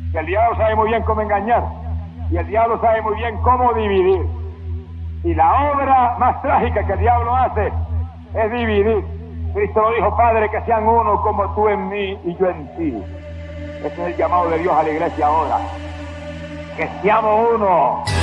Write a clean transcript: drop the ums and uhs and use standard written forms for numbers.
que el diablo sabe muy bien cómo engañar, y el diablo sabe muy bien cómo dividir. Y la obra más trágica que el diablo hace es dividir. Cristo lo dijo: Padre, que sean uno como tú en mí y yo en ti. Ese es el llamado de Dios a la iglesia ahora. Que seamos uno.